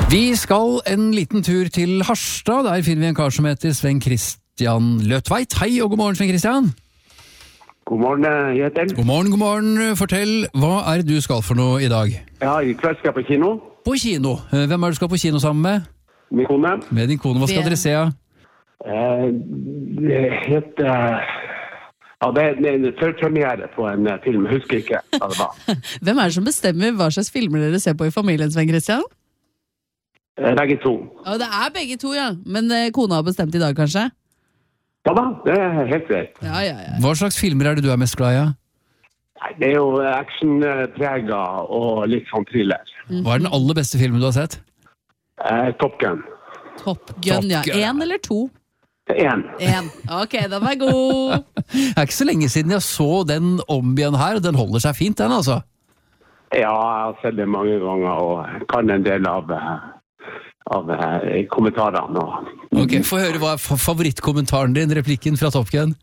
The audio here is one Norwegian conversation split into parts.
Vi skal en liten tur til Harstad. Der finner vi en kar som heter Sven Christian Løtveit. Hei og god morgen, Sven Christian. God morgen, Gjetel. God morgen. Fortell, hva er det du skal for noe i dag? Ja, i kveld skal jeg på kino. På kino. Hvem er det du skal på kino sammen med? Min kone. Med din kone. Hva skal dere se? Det heter... Ja, det er en førpremiere på en film. Husker ikke hva det var. Hvem er det som bestemmer hva slags filmer dere ser på i familien, Sven Christian? Begge to. Ja, det er begge to, ja. Men kona har bestemt i dag, kanskje? Ja da, det er helt greit. Ja. Hva slags filmer er det du er mest glad i? Nei, det er jo actionpreget og litt sånn thriller. Hva er den aller beste filmen du har sett? Top Gun. Top Gun, ja. 1 eller 2? 1. Ok, den var god. Det er ikke så lenge siden jeg så den om igjen her, og den holder seg fint, den altså. Ja, jeg har sett det mange ganger og kan en del av kommentarene. Ok, få høre hva er favorittkommentaren din, replikken fra Top Gun.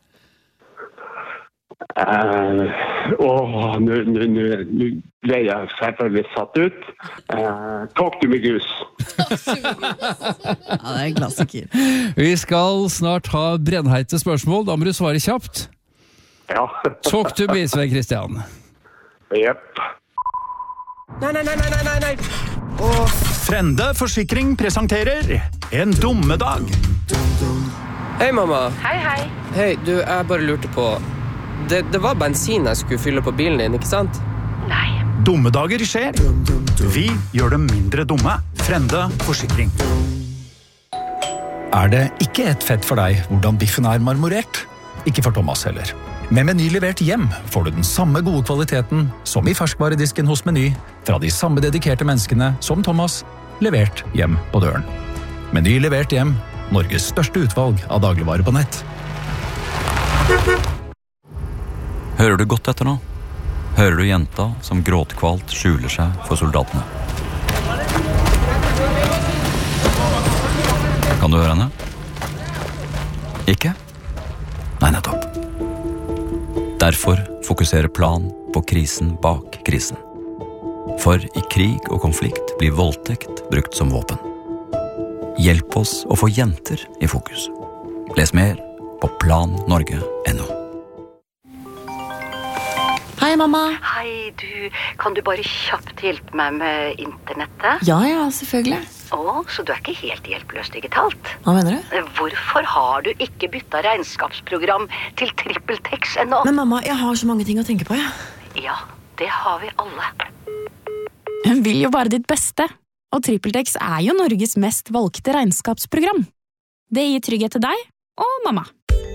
Nå ble jeg selvfølgelig satt ut. Talk to me, Goose. Ja, det er en klassiker. Vi skal snart ha brennheite spørsmål, da må du svare kjapt. Ja. Talk to me, Sven Christian. Jepp. Nei. Frende Forsikring presenterer En dommedag. Hei, mamma. Hei. Hei, du, jeg bare lurte på... Det var bensin jeg skulle fylle på bilen din, ikke sant? Nei. Dommedager skjer. Vi gjør dem mindre dumme. Frende Forsikring. Er det ikke et fett for deg hvordan biffen er marmorert? Ikke for Thomas heller. Med Meny levert hjem får du den samme gode kvaliteten som i ferskvaredisken hos Meny, fra de samme dedikerte menneskene som Thomas, levert hjem på døren. Meny levert hjem, Norges største utvalg av dagligvarer på nett. Hører du godt etter nå? Hører du jenta som gråtkvalt skjuler seg for soldatene? Kan du høre henne? Ikke? Nei, nettopp. Derfor fokuserer Plan på krisen bak krisen. For i krig og konflikt blir voldtekt brukt som våpen. Hjelp oss å få jenter i fokus. Les mer på plannorge.no. Hei, mamma. Hei, kan du bare kjapt hjelpe meg med internettet? Ja, selvfølgelig. Så du er ikke helt hjelpeløs digitalt? Hva mener du? Hvorfor har du ikke byttet regnskapsprogram til TrippelTex ennå? Men mamma, jeg har så mange ting å tenke på, ja. Ja, det har vi alle. Hun vil jo bare ditt beste, og TrippelTex er jo Norges mest valgte regnskapsprogram. Det gir trygghet til deg og mamma.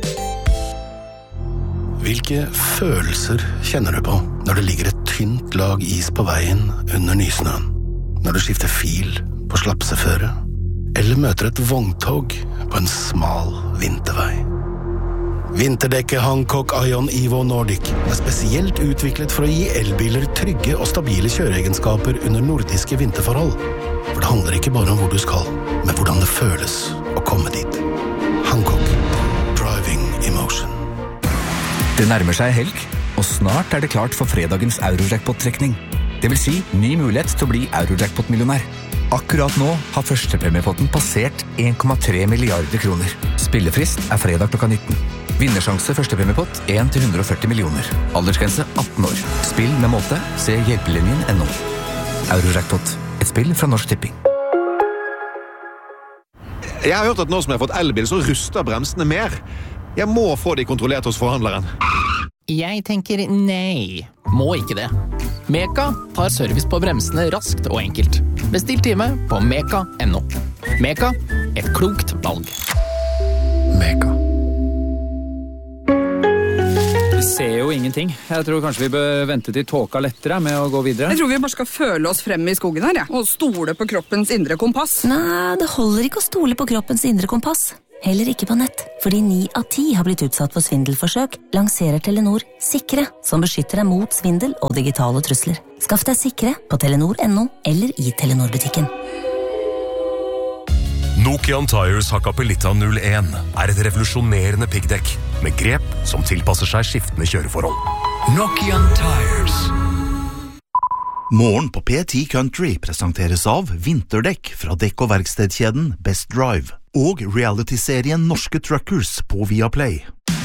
Hvilke følelser kjenner du på når det ligger et tynt lag is på veien under nysnøen? Når du skifter fil på slapseføre? Eller møter et vogntog på en smal vintervei? Vinterdekket Hancock Ion Evo Nordic er spesielt utviklet for å gi elbiler trygge og stabile kjøreegenskaper under nordiske vinterforhold. For det handler ikke bare om hvor du skal, men hvordan det føles å komme dit. Hancock. Driving emotion. Det nærmer seg helg, og snart er det klart for fredagens Eurojackpot-trekning. Det vil si ny mulighet til å bli Eurojackpot-millionær. Akkurat nå har førstepremiepotten passert 1,3 milliarder kroner. Spillefrist er fredag klokka 19. Vinnersjanse førstepremiepott 1-140 millioner. Aldersgrense 18 år. Spill med måte. Se hjelpelinjen.no. Eurojackpot. Et spill fra Norsk Tipping. Jeg har hørt at nå som jeg har fått elbil, så ruster bremsene mer. Jeg må få de kontrollert hos forhandleren. Jeg tenker nei. Må ikke det. Meka tar service på bremsene raskt og enkelt. Bestill time på meka.no. Meka, et klokt valg. Meka. Vi ser jo ingenting. Jeg tror kanskje vi bør vente til tåka lettere med å gå videre. Jeg tror vi bare skal føle oss frem i skogen her, ja. Og stole på kroppens indre kompass. Nei, det holder ikke å stole på kroppens indre kompass. Heller ikke på nett, fordi 9 av 10 har blitt utsatt for svindelforsøk, lanserer Telenor Sikre, som beskytter deg mot svindel og digitale trusler. Skaff deg Sikre på telenor.no eller i Telenor-butikken. Nokian Tires Hakkapelitta 01 er et revolusjonerende piggdekk med grep som tilpasser seg skiftende kjøreforhold. Nokian Tires. Morgen på P10 Country presenteres av vinterdekk fra dekk- og verkstedkjeden Best Drive og reality-serien Norske Truckers på Viaplay.